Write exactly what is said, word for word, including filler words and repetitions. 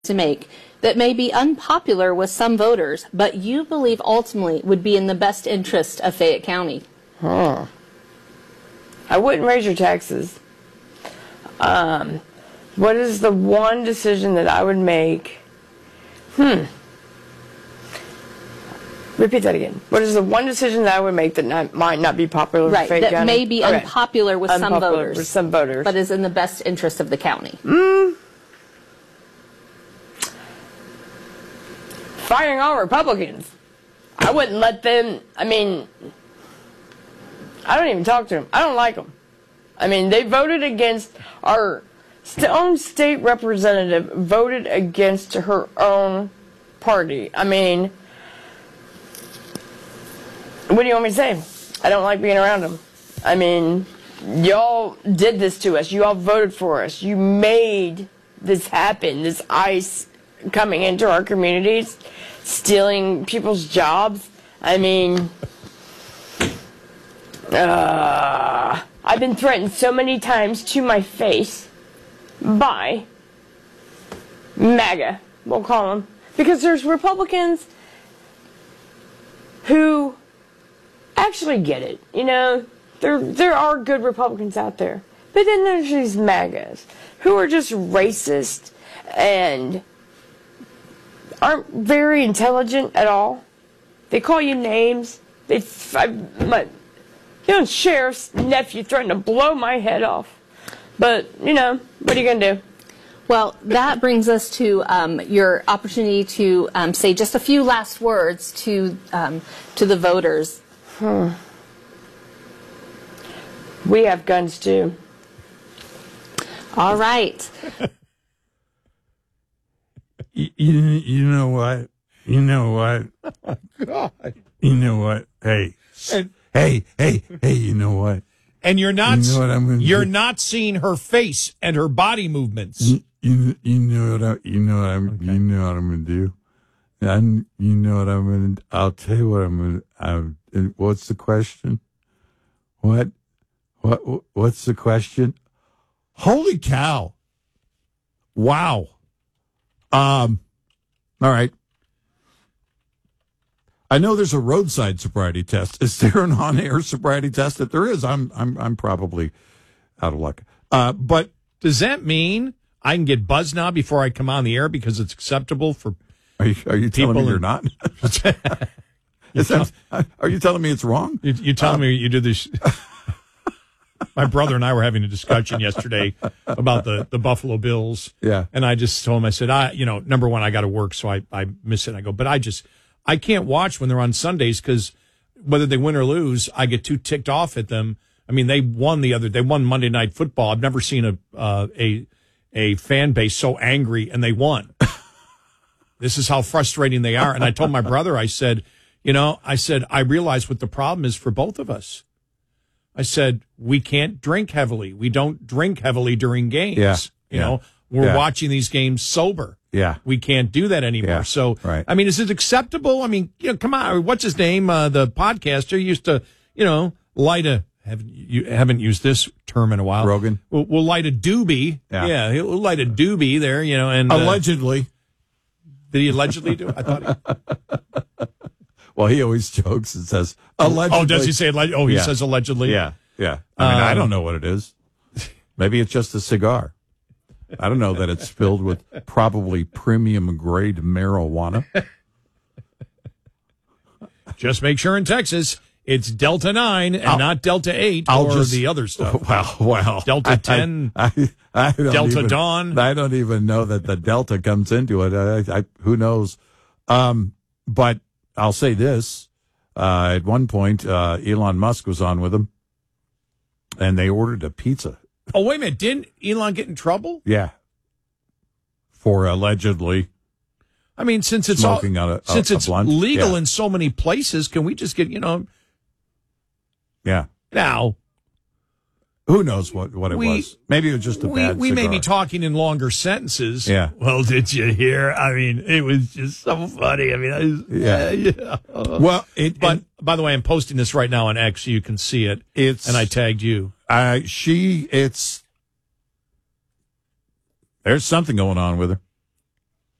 to make that may be unpopular with some voters, but you believe ultimately would be in the best interest of Fayette County? Huh. I wouldn't raise your taxes. Um, what is the one decision that I would make? Hmm. Repeat that again. What is the one decision that I would make that not, might not be popular with Right, Fayette that County? may be Okay. unpopular with some Unpopular voters. with some voters. But is in the best interest of the county. Mm. Firing all Republicans. I wouldn't let them, I mean, I don't even talk to them. I don't like them. I mean, they voted against our own state representative, voted against her own party. I mean, what do you want me to say? I don't like being around them. I mean, y'all did this to us. You all voted for us. You made this happen, this ICE coming into our communities, stealing people's jobs. I mean, uh, I've been threatened so many times to my face by MAGA, we'll call them, because there's Republicans who actually get it. You know, there there are good Republicans out there, but then there's these MAGAs who are just racist and aren't very intelligent at all. They call you names. They, I, my, you know, sheriff's nephew threatened to blow my head off. But you know, what are you gonna do? Well, that brings us to um, your opportunity to um, say just a few last words to um, to the voters. Hmm. We have guns too. All right. you, you, you know what? You know what? Oh, God. You know what? Hey, And, hey, hey, hey, you know what? and you're not You know what I'm gonna you're do? not seeing her face and her body movements. You, you, you know what I, you know what I'm, okay. you know what I'm going to do? And you know what I'm going to, I'll tell you what I'm going to, what's the question? What, what, what's the question? Holy cow. Wow. Um, all right. I know there's a roadside sobriety test. Is there an on-air sobriety test? If there is, I'm I'm I'm probably out of luck. Uh, but does that mean I can get buzzed now before I come on the air because it's acceptable for are you are you telling me in, you're not? you tell, that, are you telling me it's wrong? You, you telling um, me you did this? My brother and I were having a discussion yesterday about the, the Buffalo Bills. Yeah. And I just told him, I said, I, you know, number one, I got to work, so I, I miss it. I go, but I just, I can't watch when they're on Sundays because whether they win or lose, I get too ticked off at them. I mean, they won the other, they won Monday Night Football. I've never seen a, uh, a, a fan base so angry, and they won. This is how frustrating they are. And I told my brother, I said, you know, I said, I realize what the problem is for both of us. I said, we can't drink heavily. We don't drink heavily during games. Yeah, you yeah, know, we're yeah. watching these games sober. Yeah. We can't do that anymore. Yeah, so, right. I mean, is it acceptable? I mean, you know, come on. What's his name? Uh, the podcaster used to, you know, light a, haven't, you haven't used this term in a while. Rogan. We'll, we'll light a doobie. Yeah. Yeah. He'll light a doobie there, you know, and. Uh, Allegedly. Did he allegedly do it? I thought he. Well, he always jokes and says, allegedly. Oh, does he say, alleg- oh, he Yeah. says allegedly? Yeah. Yeah. I mean, Um, I don't know what it is. Maybe it's just a cigar. I don't know that it's filled with probably premium grade marijuana. Just make sure in Texas it's Delta nine and I'll, not Delta eight I'll or just, the other stuff. Well, well. Delta ten, I, I, I don't Delta even, Dawn. I don't even know that the Delta comes into it. I, I, who knows? Um, but I'll say this. Uh, at one point, uh, Elon Musk was on with him, and they ordered a pizza. Oh, wait a minute. Didn't Elon get in trouble? Yeah. For allegedly I mean, since it's smoking all, on a, a, since a it's blunt. legal Yeah. in so many places, can we just get, you know, Yeah. now Who knows what, what it We- was? Maybe it was just a we, bad we may cigar. be talking in longer sentences. Yeah. Well, did you hear? I mean, it was just so funny. I mean, I was, Yeah. uh, yeah. Well, it, But and by the way, I'm posting this right now on X so you can see it. it's And I tagged you. uh, she. It's there's something going on with her.